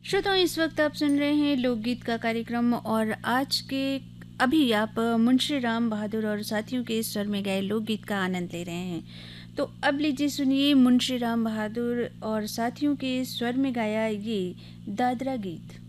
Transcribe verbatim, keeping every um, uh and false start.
श्रोताओं, इस वक्त आप सुन रहे हैं लोकगीत का कार्यक्रम और आज के अभी आप मुंशी राम बहादुर और साथियों के स्वर में गाए लोकगीत का आनंद ले रहे हैं। तो अब लीजिए सुनिए मुंशी राम बहादुर और साथियों के स्वर में गाया ये दादरा गीत।